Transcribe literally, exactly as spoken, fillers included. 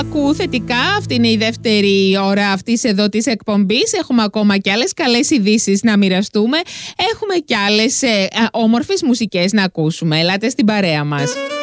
άκου θετικά. Αυτή είναι η δεύτερη ώρα αυτής εδώ της εκπομπής. Έχουμε ακόμα και άλλες καλές ειδήσεις να μοιραστούμε. Έχουμε και άλλες ε, όμορφες μουσικές να ακούσουμε. Ελάτε στην παρέα μας.